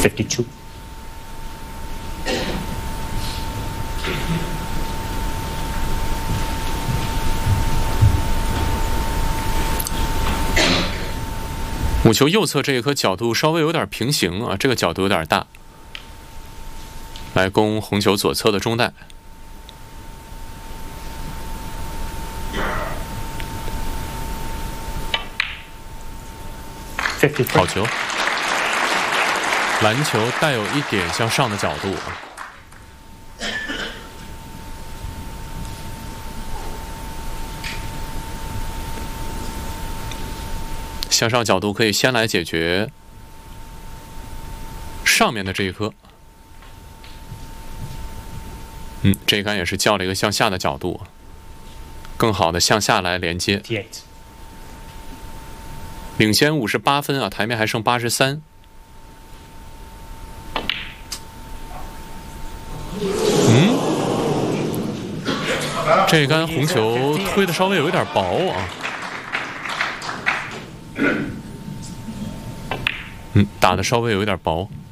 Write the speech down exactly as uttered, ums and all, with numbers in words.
fifty-two. 母球右侧这一颗角度稍微有点平行啊，这个角度有点大，来攻红球左侧的中袋。好球，篮球带有一点向上的角度啊。向上角度可以先来解决上面的这一颗，嗯，这一杆也是叫了一个向下的角度，更好的向下来连接。领先五十八分啊，台面还剩八十三。嗯，这一杆红球推的稍微有一点薄啊。嗯，打的稍微有一点薄。